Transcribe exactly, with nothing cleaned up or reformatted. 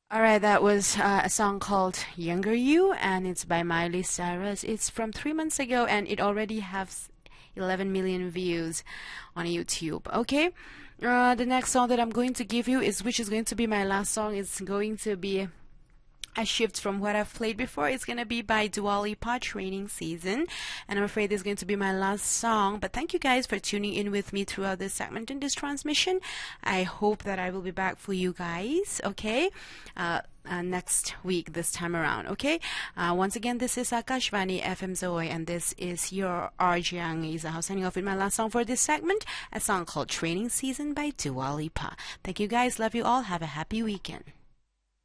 All right, that was uh, a song called Younger You, and it's by Miley Cyrus. It's from three months ago, and it already has eleven million views on YouTube. Okay, uh, the next song that I'm going to give you is, which is going to be my last song, is going to be a shift from what I've played before. It's going to be by Dua Lipa, Training Season. And I'm afraid this is going to be my last song. But thank you guys for tuning in with me throughout this segment in this transmission. I hope that I will be back for you guys, okay? Uh, uh, next week, this time around, okay? Uh, once again, this is Akashvani F M Zoe, and this is your R J Angisa signing off with my last song for this segment, a song called Training Season by Dua Lipa. Thank you guys. Love you all. Have a happy weekend.